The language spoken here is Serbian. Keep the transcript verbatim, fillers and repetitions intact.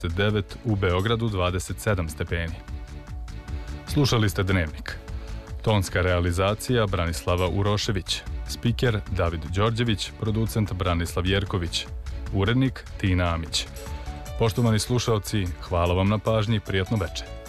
devet, u Beogradu dvadeset sedam stepeni. Slušali ste Dnevnik. Tonska realizacija Branislava Urošević, spiker David Đorđević, producent Branislav Jerković, urednik Tina Amić. Poštovani slušaoci, hvala vam na pažnji i prijatno veče.